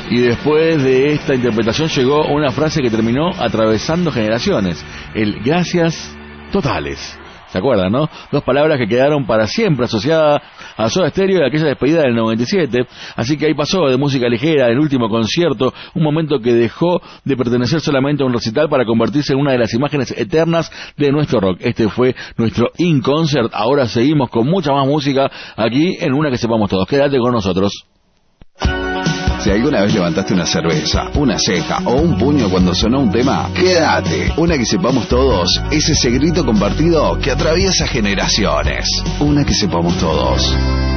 Y después de esta interpretación llegó una frase que terminó atravesando generaciones: el gracias totales. ¿Se acuerdan, no? Dos palabras que quedaron para siempre asociadas a Soda Stereo de aquella despedida del 97. Así que ahí pasó de música ligera, el último concierto, un momento que dejó de pertenecer solamente a un recital para convertirse en una de las imágenes eternas de nuestro rock. Este fue nuestro In Concert. Ahora seguimos con mucha más música aquí en Una que Sepamos Todos. Quédate con nosotros. Si alguna vez levantaste una cerveza, una ceja o un puño cuando sonó un tema, quédate. Una que sepamos todos es ese grito compartido que atraviesa generaciones. Una que sepamos todos.